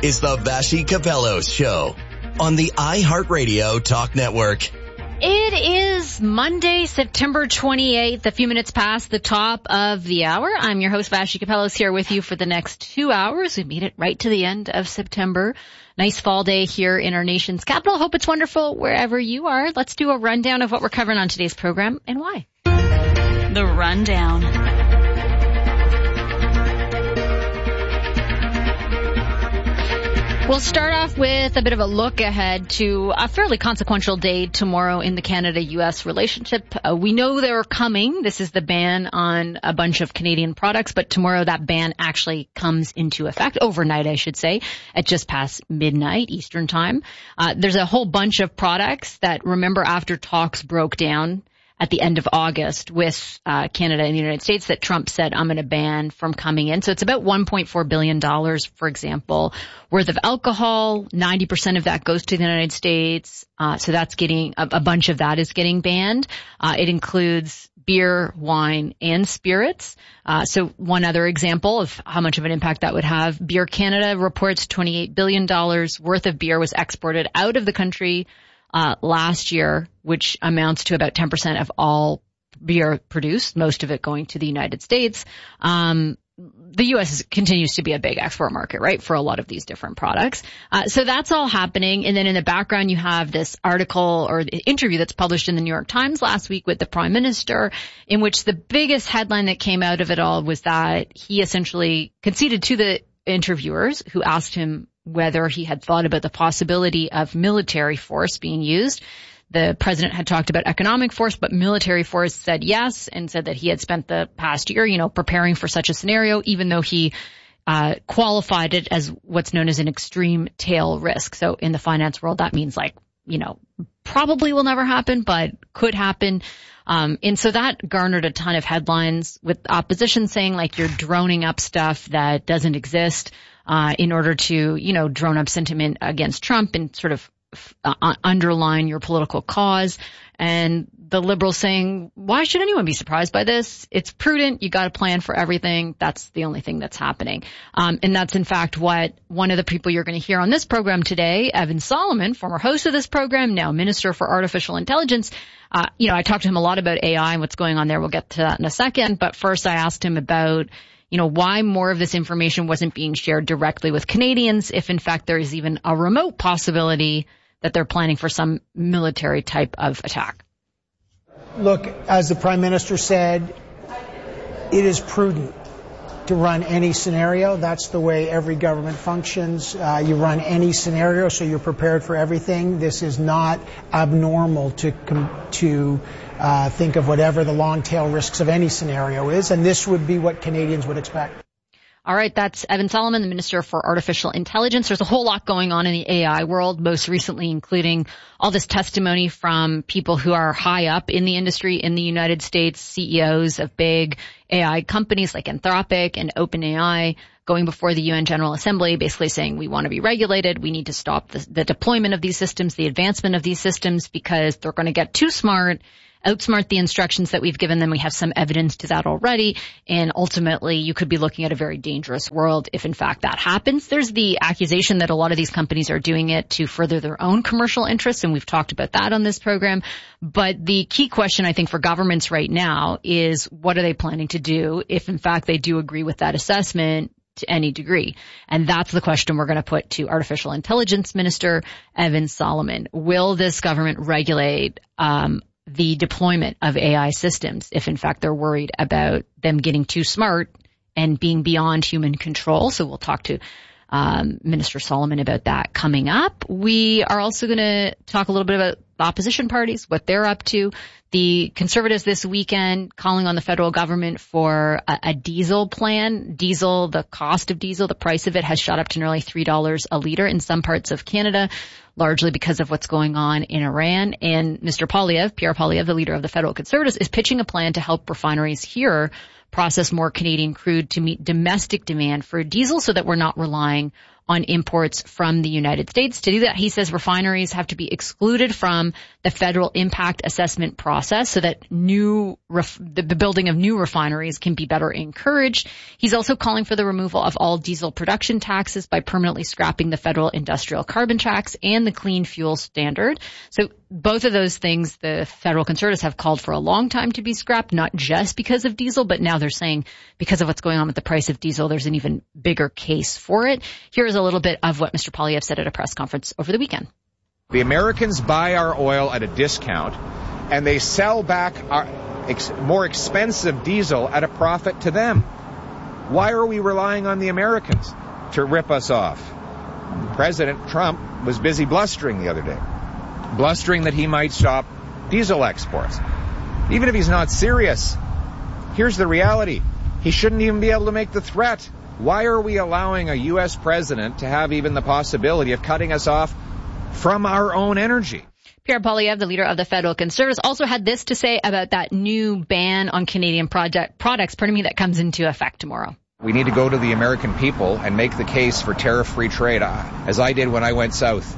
is the Vassy Capello Show on the iHeartRadio Talk Network. It is Monday, September 28th, a few minutes past the top of the hour. I'm your host, Vassy Capello, here with you for the next 2 hours. We made it right to the end of September. Nice fall day here in our nation's capital. Hope it's wonderful wherever you are. Let's do a rundown of what we're covering on today's program and why. The Rundown. We'll start off with a bit of a look ahead to a fairly consequential day tomorrow in the Canada-U.S. relationship. We know they're coming. This is the ban on a bunch of Canadian products, but tomorrow that ban actually comes into effect, overnight I should say, at just past midnight Eastern time. There's a whole bunch of products that, remember, after talks broke down at the end of August with Canada and the United States, that Trump said, I'm going to ban from coming in. So it's about $1.4 billion, for example, worth of alcohol. 90% of that goes to the United States. So that's getting, a bunch of that is getting banned. It includes beer, wine, and spirits. So one other example of how much of an impact that would have. Beer Canada reports $28 billion worth of beer was exported out of the country last year, which amounts to about 10% of all beer produced, most of it going to the United States. The U.S. continues to be a big export market, right, for a lot of these different products. So that's all happening. And then in the background, you have this article or the interview that's published in the New York Times last week with the Prime Minister, in which the biggest headline that came out of it all was that he essentially conceded to the interviewers who asked him whether he had thought about the possibility of military force being used. The president had talked about economic force, but military force said yes, and said that he had spent the past year, preparing for such a scenario, even though he qualified it as what's known as an extreme tail risk. So in the finance world, that means probably will never happen, but could happen. And so that garnered a ton of headlines, with opposition saying you're droning up stuff that doesn't exist in order to, drone up sentiment against Trump and sort of underline your political cause. And the liberals saying, why should anyone be surprised by this? It's prudent. You got to plan for everything. That's the only thing that's happening. And that's in fact what one of the people you're going to hear on this program today, Evan Solomon, former host of this program, now Minister for Artificial Intelligence. I talked to him a lot about AI and what's going on there. We'll get to that in a second. But first I asked him about why more of this information wasn't being shared directly with Canadians, if in fact there is even a remote possibility that they're planning for some military type of attack. Look, as the Prime Minister said, it is prudent to run any scenario. That's the way every government functions. You run any scenario, so you're prepared for everything. This is not abnormal to think of whatever the long tail risks of any scenario is, and this would be what Canadians would expect. All right, that's Evan Solomon, the Minister for Artificial Intelligence. There's a whole lot going on in the AI world, most recently including all this testimony from people who are high up in the industry in the United States, CEOs of big AI companies like Anthropic and OpenAI, going before the UN General Assembly, basically saying we want to be regulated, we need to stop the deployment of these systems, the advancement of these systems, because they're going to get too smart, outsmart the instructions that we've given them. We have some evidence to that already. And ultimately, you could be looking at a very dangerous world if, in fact, that happens. There's the accusation that a lot of these companies are doing it to further their own commercial interests, and we've talked about that on this program. But the key question, I think, for governments right now is what are they planning to do if, in fact, they do agree with that assessment to any degree? And that's the question we're going to put to Artificial Intelligence Minister Evan Solomon. Will this government regulate the deployment of AI systems if, in fact, they're worried about them getting too smart and being beyond human control? So we'll talk to Minister Solomon about that coming up. We are also going to talk a little bit about the opposition parties, what they're up to. The Conservatives this weekend calling on the federal government for a diesel plan. Diesel, the cost of diesel, the price of it has shot up to nearly $3 a liter in some parts of Canada, largely because of what's going on in Iran. And Mr. Poilievre, Pierre Poilievre, the leader of the federal Conservatives, is pitching a plan to help refineries here process more Canadian crude to meet domestic demand for diesel so that we're not relying on imports from the United States. To do that, he says refineries have to be excluded from the federal impact assessment process so that the building of new refineries can be better encouraged. He's also calling for the removal of all diesel production taxes by permanently scrapping the federal industrial carbon tax and the clean fuel standard. So both of those things the federal Conservatives have called for a long time to be scrapped, not just because of diesel, but now they're saying because of what's going on with the price of diesel, there's an even bigger case for it. Here is a little bit of what Mr. Poilievre said at a press conference over the weekend. The Americans buy our oil at a discount, and they sell back our more expensive diesel at a profit to them. Why are we relying on the Americans to rip us off? President Trump was busy blustering the other day, blustering that he might stop diesel exports. Even if he's not serious, here's the reality. He shouldn't even be able to make the threat. Why are we allowing a U.S. president to have even the possibility of cutting us off from our own energy? Pierre Poilievre, the leader of the federal Conservatives, also had this to say about that new ban on Canadian products, that comes into effect tomorrow. We need to go to the American people and make the case for tariff-free trade. As I did when I went south,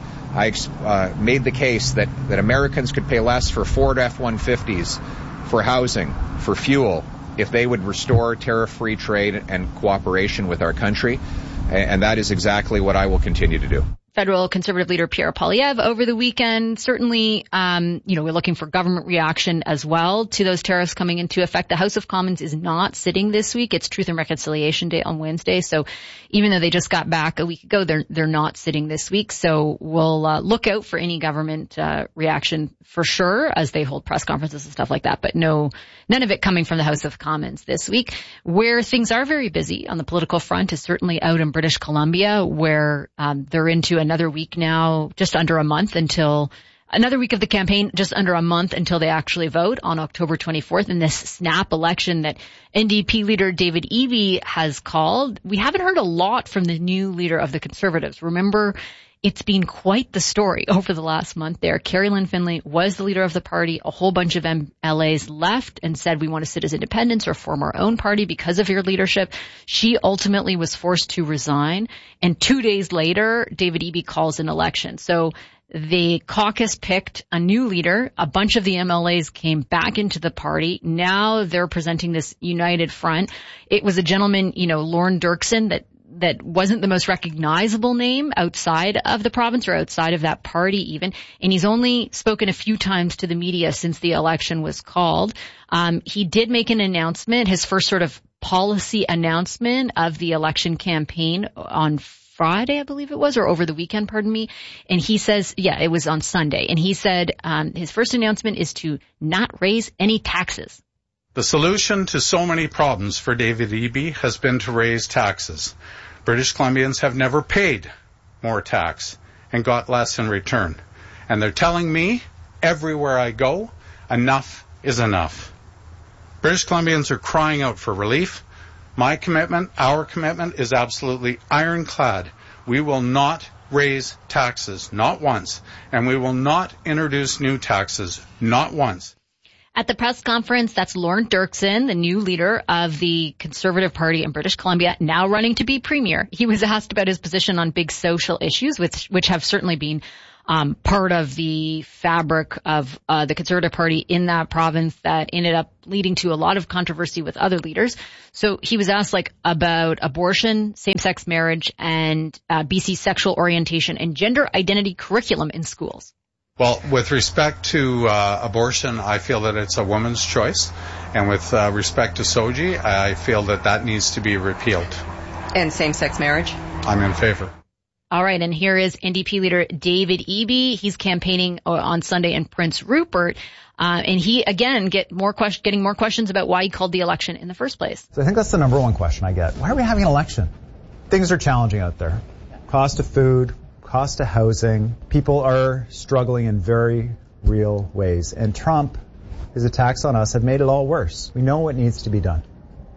I made the case that Americans could pay less for Ford F-150s, for housing, for fuel, if they would restore tariff-free trade and cooperation with our country. And that is exactly what I will continue to do. Federal Conservative leader Pierre Poilievre over the weekend. Certainly, we're looking for government reaction as well to those tariffs coming into effect. The House of Commons is not sitting this week. It's Truth and Reconciliation Day on Wednesday. So even though they just got back a week ago, they're not sitting this week. So we'll look out for any government reaction for sure as they hold press conferences and stuff like that. But none of it coming from the House of Commons this week. Where things are very busy on the political front is certainly out in British Columbia, where they're into another week now, just under a month until another week of the campaign, just under a month until they actually vote on October 24th in this snap election that NDP leader David Eby has called. We haven't heard a lot from the new leader of the Conservatives. Remember, it's been quite the story over the last month there. Carrie Lynn Finlay was the leader of the party. A whole bunch of MLAs left and said, we want to sit as independents or form our own party because of your leadership. She ultimately was forced to resign. And 2 days later, David Eby calls an election. So the caucus picked a new leader. A bunch of the MLAs came back into the party. Now they're presenting this united front. It was a gentleman, Lorne Dirksen, that wasn't the most recognizable name outside of the province or outside of that party even. And he's only spoken a few times to the media since the election was called. He did make an announcement, his first sort of policy announcement of the election campaign on Friday, I believe it was, or over the weekend, pardon me. And he says, it was on Sunday. And he said, his first announcement is to not raise any taxes. The solution to so many problems for David Eby has been to raise taxes. British Columbians have never paid more tax and got less in return. And they're telling me, everywhere I go, enough is enough. British Columbians are crying out for relief. My commitment, our commitment, is absolutely ironclad. We will not raise taxes, not once. And we will not introduce new taxes, not once. At the press conference, that's Lorne Dirksen, the new leader of the Conservative Party in British Columbia, now running to be premier. He was asked about his position on big social issues, which have certainly been part of the fabric of the Conservative Party in that province that ended up leading to a lot of controversy with other leaders. So he was asked about abortion, same-sex marriage, and BC sexual orientation and gender identity curriculum in schools. Well, with respect to abortion, I feel that it's a woman's choice. And with respect to SOGI, I feel that needs to be repealed. And same-sex marriage? I'm in favor. All right, and here is NDP leader David Eby. He's campaigning on Sunday in Prince Rupert. And he, again, getting more questions about why he called the election in the first place. So I think that's the number one question I get. Why are we having an election? Things are challenging out there. Cost of food, cost of housing. People are struggling in very real ways. And Trump, his attacks on us have made it all worse. We know what needs to be done.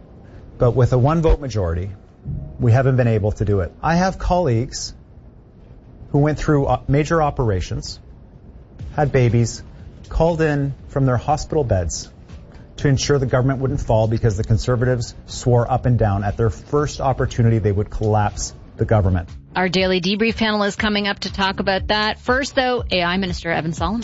But with a one-vote majority, we haven't been able to do it. I have colleagues who went through major operations, had babies, called in from their hospital beds to ensure the government wouldn't fall because the Conservatives swore up and down at their first opportunity they would collapse the government. Our daily debrief panel is coming up to talk about that. First, though, AI Minister Evan Solomon.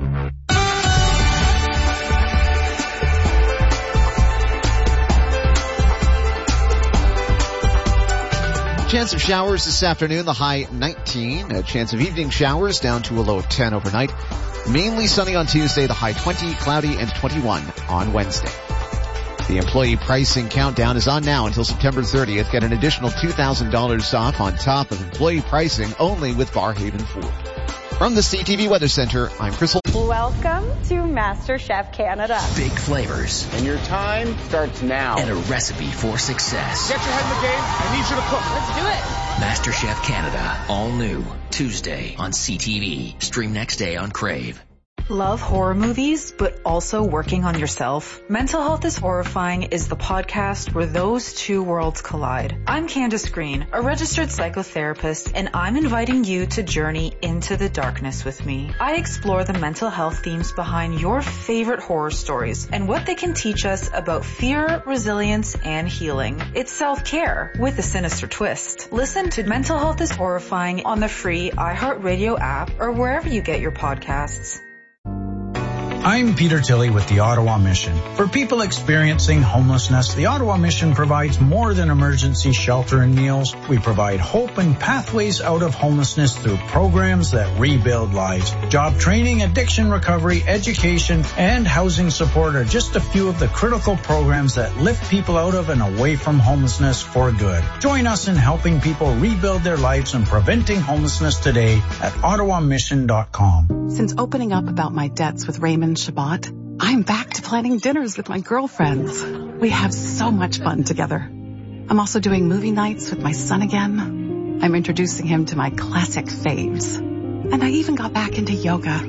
Chance of showers this afternoon, the high 19. A chance of evening showers down to a low of 10 overnight. Mainly sunny on Tuesday, the high 20, cloudy, and 21 on Wednesday. The employee pricing countdown is on now until September 30th. Get an additional $2,000 off on top of employee pricing only with Barhaven Ford. From the CTV Weather Center, I'm Chris Holt. Welcome to MasterChef Canada. Big flavors. And your time starts now. And a recipe for success. Get your head in the game. I need you to cook. Let's do it. MasterChef Canada. All new. Tuesday on CTV. Stream next day on Crave. Love horror movies, but also working on yourself? Mental Health is Horrifying is the podcast where those two worlds collide. I'm Candace Green, a registered psychotherapist, and I'm inviting you to journey into the darkness with me. I explore the mental health themes behind your favorite horror stories and what they can teach us about fear, resilience, and healing. It's self-care with a sinister twist. Listen to Mental Health is Horrifying on the free iHeartRadio app or wherever you get your podcasts. I'm Peter Tilley with the Ottawa Mission. For people experiencing homelessness, the Ottawa Mission provides more than emergency shelter and meals. We provide hope and pathways out of homelessness through programs that rebuild lives. Job training, addiction recovery, education, and housing support are just a few of the critical programs that lift people out of and away from homelessness for good. Join us in helping people rebuild their lives and preventing homelessness today at ottawamission.com. Since opening up about my debts with Raymond Shabbat, I'm back to planning dinners with my girlfriends. We have so much fun together. I'm also doing movie nights with my son again. I'm introducing him to my classic faves. And I even got back into yoga.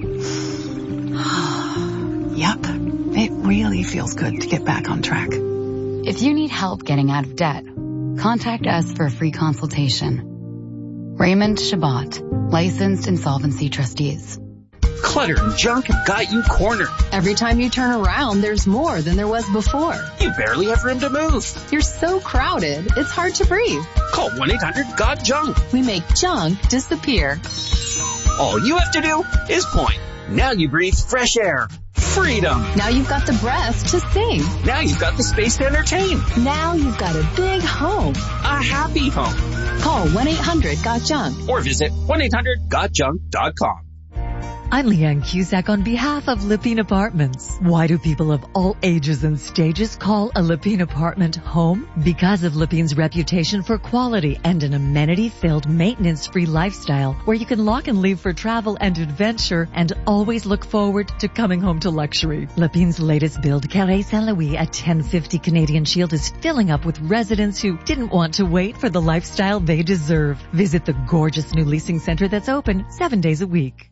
Yep, it really feels good to get back on track. If you need help getting out of debt, contact us for a free consultation. Raymond Shabbat, licensed insolvency trustees. Clutter and junk have got you cornered. Every time you turn around, there's more than there was before. You barely have room to move. You're so crowded, it's hard to breathe. Call 1-800-GOT-JUNK. We make junk disappear. All you have to do is point. Now you breathe fresh air. Freedom. Now you've got the breath to sing. Now you've got the space to entertain. Now you've got a big home. A happy home. Call 1-800-GOT-JUNK. Or visit 1-800-GOTJUNK.com. I'm Leanne Cusack on behalf of Lepine Apartments. Why do people of all ages and stages call a Lepine apartment home? Because of Lepine's reputation for quality and an amenity-filled, maintenance-free lifestyle where you can lock and leave for travel and adventure and always look forward to coming home to luxury. Lepine's latest build, Carré Saint-Louis at 1050 Canadian Shield, is filling up with residents who didn't want to wait for the lifestyle they deserve. Visit the gorgeous new leasing center that's open 7 days a week.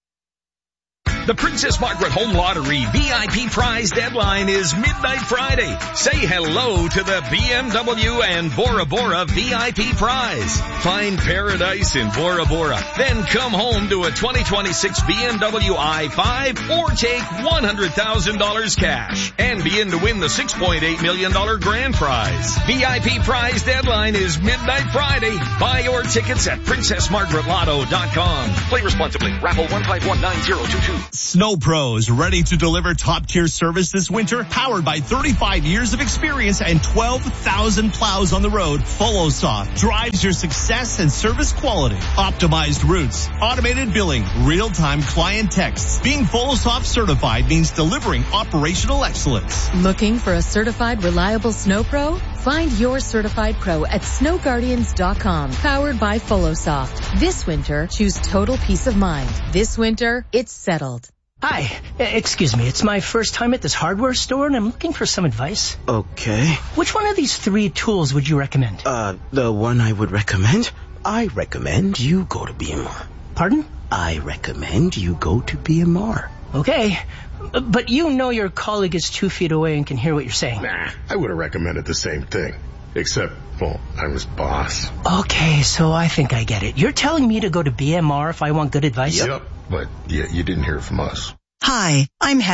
The Princess Margaret Home Lottery VIP prize deadline is midnight Friday. Say hello to the BMW and Bora Bora VIP prize. Find paradise in Bora Bora. Then come home to a 2026 BMW i5 or take $100,000 cash and be in to win the $6.8 million grand prize. VIP prize deadline is midnight Friday. Buy your tickets at PrincessMargaretLotto.com. Play responsibly. Raffle 1519022. Snow Pros, ready to deliver top-tier service this winter, powered by 35 years of experience and 12,000 plows on the road. FoloSoft drives your success and service quality. Optimized routes, automated billing, real-time client texts. Being FoloSoft certified means delivering operational excellence. Looking for a certified, reliable Snow Pro? Find your certified pro at snowguardians.com, powered by FoloSoft. This winter, choose total peace of mind. This winter, it's settled. Hi, excuse me, it's my first time at this hardware store and I'm looking for some advice. Okay. Which one of these three tools would you recommend? The one I would recommend? I recommend you go to BMR. Pardon? I recommend you go to BMR. Okay, but you know your colleague is 2 feet away and can hear what you're saying. Nah, I would have recommended the same thing. Except, well, I was boss. Okay, so I think I get it. You're telling me to go to BMR if I want good advice? Yep, but you didn't hear from us. Hi, I'm Heather.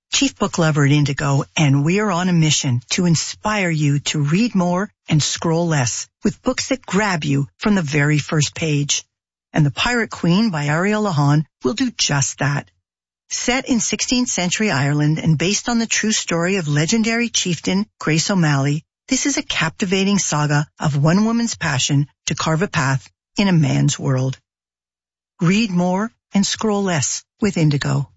Chief Book Lover at Indigo, and we're on a mission to inspire you to read more and scroll less with books that grab you from the very first page. And The Pirate Queen by Ariel Lahan will do just that. Set in 16th century Ireland and based on the true story of legendary chieftain Grace O'Malley, this is a captivating saga of one woman's passion to carve a path in a man's world. Read more and scroll less with Indigo.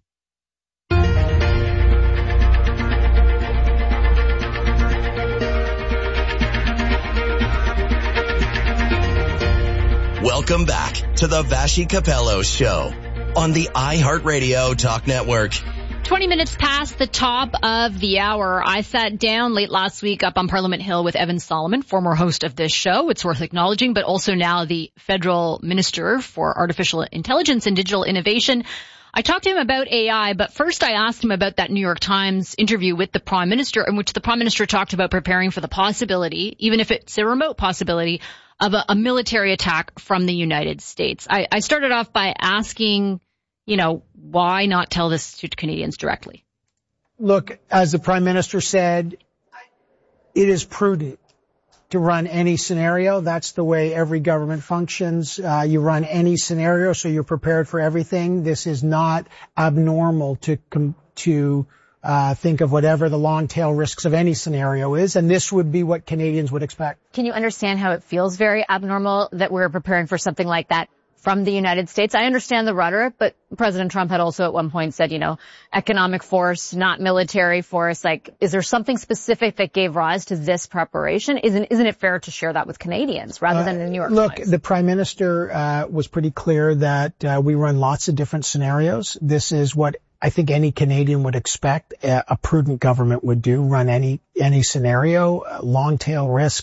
Welcome back to the Vashi Capello Show on the iHeartRadio Talk Network. 20 minutes past the top of the hour. I sat down late last week up on Parliament Hill with Evan Solomon, former host of this show. It's worth acknowledging, but also now the Federal Minister for Artificial Intelligence and Digital Innovation. I talked to him about AI, but first I asked him about that New York Times interview with the Prime Minister, in which the Prime Minister talked about preparing for the possibility, even if it's a remote possibility, of a military attack from the United States. I started off by asking, why not tell this to Canadians directly? Look, as the Prime Minister said, it is prudent to run any scenario. That's the way every government functions. You run any scenario, so you're prepared for everything. This is not abnormal to think of whatever the long tail risks of any scenario is, and this would be what Canadians would expect. Can you understand how it feels very abnormal that we're preparing for something like that from the United States? I understand the rhetoric, but President Trump had also at one point said, economic force, not military force. Is there something specific that gave rise to this preparation? Isn't it fair to share that with Canadians rather than in New York Times? Look, the Prime Minister was pretty clear that we run lots of different scenarios. This is what I think any Canadian would expect a prudent government would do, run any scenario, long tail risk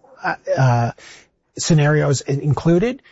scenarios included.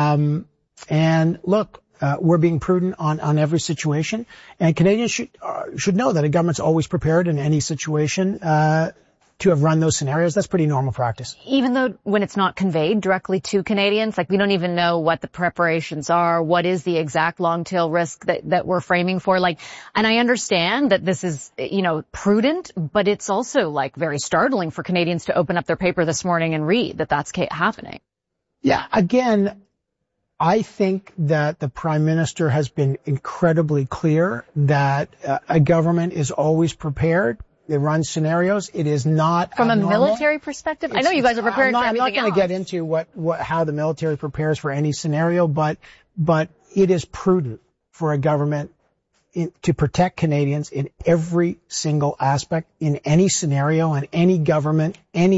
And look, we're being prudent on every situation, and Canadians should know that a government's always prepared in any situation to have run those scenarios. That's pretty normal practice. Even though when it's not conveyed directly to Canadians, we don't even know what the preparations are, what is the exact long tail risk that we're framing for. And I understand that this is, prudent, but it's also very startling for Canadians to open up their paper this morning and read that that's happening. Yeah, again, I think that the Prime Minister has been incredibly clear that a government is always prepared. They run scenarios. It is not from abnormal. A military perspective. I know you guys are prepared for everything else. I'm not going to get into how the military prepares for any scenario, but it is prudent for a government to protect Canadians in every single aspect, in any scenario, and any government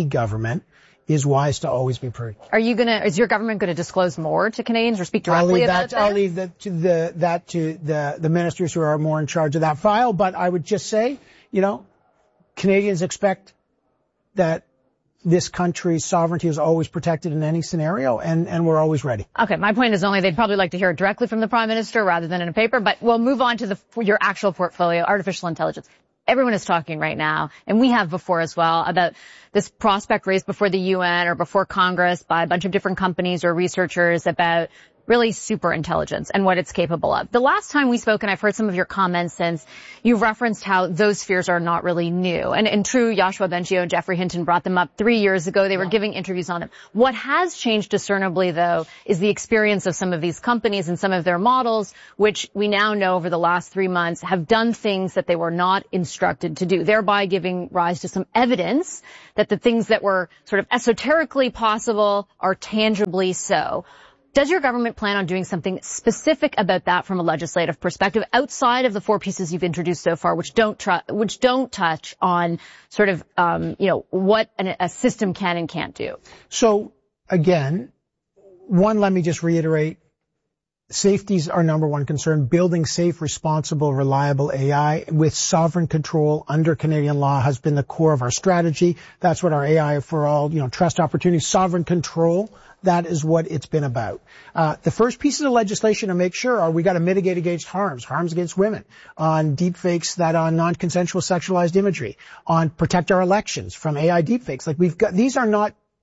is wise to always be prudent. Is your government going to disclose more to Canadians or speak directly about that? I'll leave that to the ministers who are more in charge of that file. But I would just say, Canadians expect that this country's sovereignty is always protected in any scenario, and we're always ready. Okay, my point is only they'd probably like to hear it directly from the Prime Minister rather than in a paper, but we'll move on to your actual portfolio, artificial intelligence. Everyone is talking right now, and we have before as well, about this prospect raised before the UN or before Congress by a bunch of different companies or researchers about really super intelligence and what it's capable of. The last time we spoke, and I've heard some of your comments since, you referenced how those fears are not really new. And in true Yoshua Bengio and Jeffrey Hinton brought them up 3 years ago. They were giving interviews on them. What has changed discernibly, though, is the experience of some of these companies and some of their models, which we now know over the last 3 months have done things that they were not instructed to do, thereby giving rise to some evidence that the things that were sort of esoterically possible are tangibly so. Does your government plan on doing something specific about that from a legislative perspective outside of the 4 pieces you've introduced so far, which don't touch on sort of, what a system can and can't do? So again, let me just reiterate, safety's our number one concern. Building safe, responsible, reliable AI with sovereign control under Canadian law has been the core of our strategy. That's what our AI for all, trust, opportunity, sovereign control. That is what it's been about. The first pieces of legislation to make sure we got to mitigate against harms against women, on deepfakes on non-consensual sexualized imagery, on protect our elections from AI deepfakes. These are not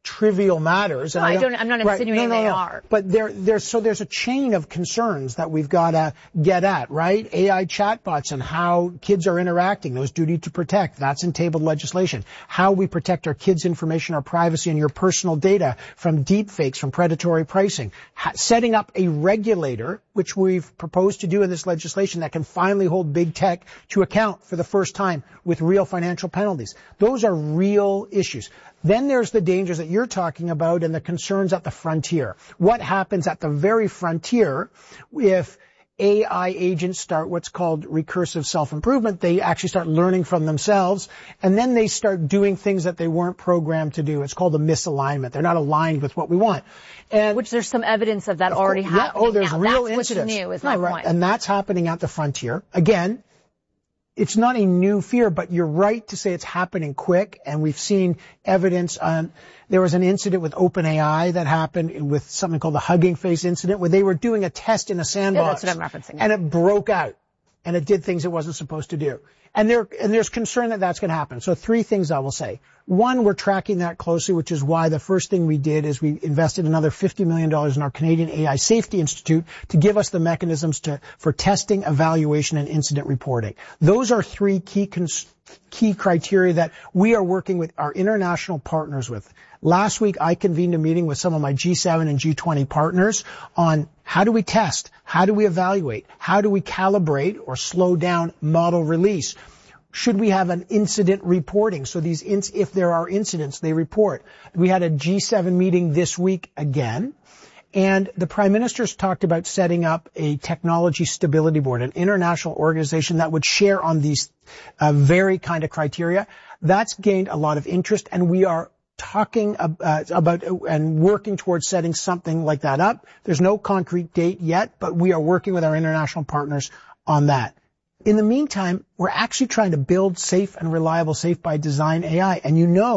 trivial matters. And I'm not insinuating they are. But there's a chain of concerns that we've got to get at, right? AI chatbots and how kids are interacting, those duty to protect, that's in tabled legislation. How we protect our kids' information, our privacy, and your personal data from deep fakes, from predatory pricing. Setting up a regulator, which we've proposed to do in this legislation, that can finally hold big tech to account for the first time with real financial penalties. Those are real issues. Then there's the dangers that you're talking about and the concerns at the frontier. What happens at the very frontier if AI agents start what's called recursive self-improvement? They actually start learning from themselves, and then they start doing things that they weren't programmed to do. It's called a misalignment. They're not aligned with what we want. And which there's some evidence of that already happening. Yeah, there's real incidents. That's what's new, is my point. And that's happening at the frontier. Again, it's not a new fear, but you're right to say it's happening quick, and we've seen evidence on. There was an incident with OpenAI that happened with something called the Hugging Face incident, where they were doing a test in a sandbox. Yeah, that's what I'm referencing. And it broke out, and it did things it wasn't supposed to do. And there's concern that that's going to happen. So 3 things I will say. One, we're tracking that closely, which is why the first thing we did is we invested another $50 million in our Canadian AI Safety Institute to give us the mechanisms for testing, evaluation, and incident reporting. Those are 3 key criteria that we are working with our international partners with. Last week, I convened a meeting with some of my G7 and G20 partners on how do we test, how do we evaluate, how do we calibrate or slow down model release. Should we have an incident reporting? So if there are incidents, they report. We had a G7 meeting this week again, and the Prime Minister's talked about setting up a technology stability board, an international organization that would share on these very kind of criteria. That's gained a lot of interest, and we are talking about and working towards setting something like that up. There's no concrete date yet, but we are working with our international partners on that. In the meantime, we're actually trying to build safe and reliable, safe by design AI. And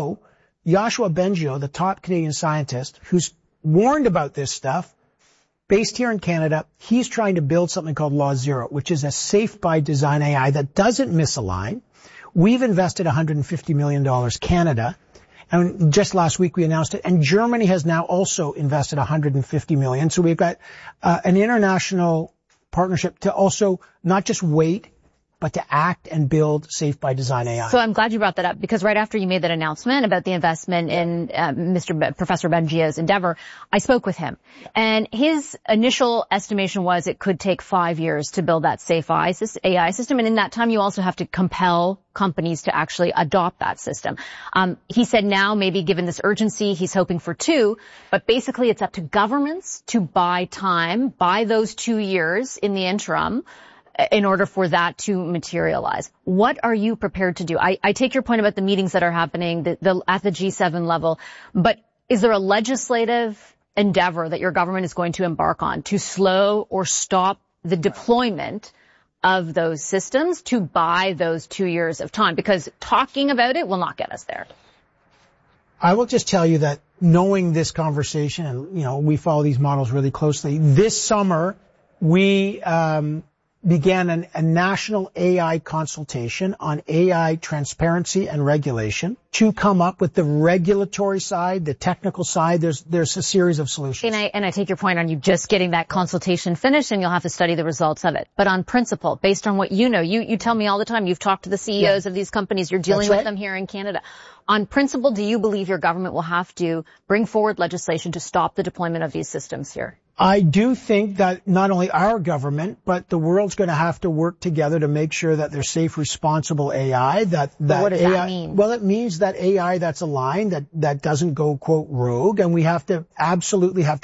Yoshua Bengio, the top Canadian scientist who's warned about this stuff, based here in Canada, he's trying to build something called Law Zero, which is a safe by design AI that doesn't misalign. We've invested $150 million Canada. And just last week we announced it. And Germany has now also invested $150 million. So we've got an international partnership to also not just wait, but to act and build safe by design AI. So I'm glad you brought that up, because right after you made that announcement about the investment in Professor Bengio's endeavor, I spoke with him. And his initial estimation was it could take 5 years to build that safe AI system. And in that time, you also have to compel companies to actually adopt that system. He said now, maybe given this urgency, he's hoping for 2, but basically it's up to governments to buy time, buy those 2 years in the interim, in order for that to materialize. What are you prepared to do? I take your point about the meetings that are happening at the G7 level, but is there a legislative endeavor that your government is going to embark on to slow or stop the deployment of those systems to buy those 2 years of time? Because talking about it will not get us there. I will just tell you that knowing this conversation, and we follow these models really closely, this summer we began a national AI consultation on AI transparency and regulation to come up with the regulatory side, the technical side. There's a series of solutions. And I take your point on you just getting that consultation finished, and you'll have to study the results of it. But on principle, based on what you know, you tell me all the time, you've talked to the CEOs of these companies, you're dealing with them here in Canada. On principle, do you believe your government will have to bring forward legislation to stop the deployment of these systems here? I do think that not only our government, but the world's going to have to work together to make sure that there's safe, responsible AI. What does that mean? Well, it means that AI that's aligned, that doesn't go, quote, rogue, and we absolutely have